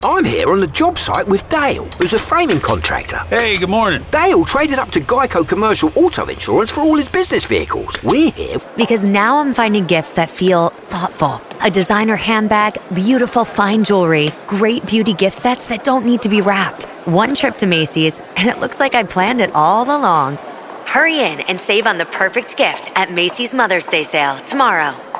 I'm here on the job site with Dale, who's a framing contractor. Hey, good morning. Dale traded up to Geico Commercial Auto Insurance for all his business vehicles. We're here because now I'm finding gifts that feel thoughtful. A designer handbag, beautiful fine jewelry, great beauty gift sets that don't need to be wrapped. One trip to Macy's, and it looks like I planned it all along. Hurry in and save on the perfect gift at Macy's Mother's Day sale tomorrow.